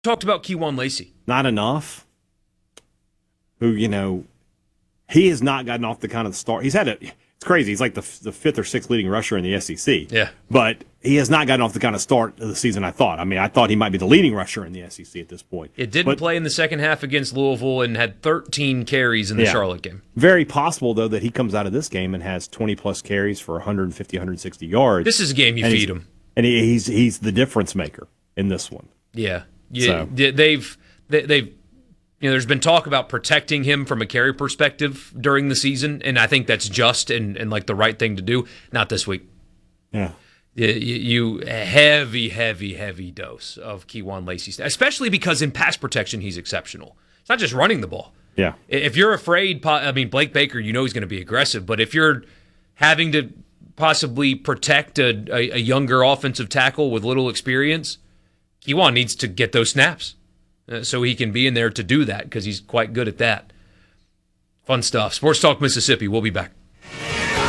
Talked about Keywan Lacey. Not enough. Who, he has not gotten off the kind of start. It's crazy. He's like the fifth or sixth leading rusher in the SEC. Yeah. But he has not gotten off the kind of start of the season I thought. I mean, I thought he might be the leading rusher in the SEC at this point. It didn't play in the second half against Louisville and had 13 carries in the Charlotte game. Very possible, though, that he comes out of this game and has 20-plus carries for 150, 160 yards. This is a game you feed him. And he's the difference maker in this one. Yeah. So. They've there's been talk about protecting him from a carry perspective during the season, and I think that's just and like the right thing to do. Not this week. Yeah. You heavy dose of Keywan Lacey, especially because in pass protection he's exceptional. It's not just running the ball. Yeah. If you're afraid, Blake Baker, he's going to be aggressive, but if you're having to possibly protect a younger offensive tackle with little experience, Keywan needs to get those snaps so he can be in there to do that because he's quite good at that. Fun stuff. Sports Talk Mississippi. We'll be back.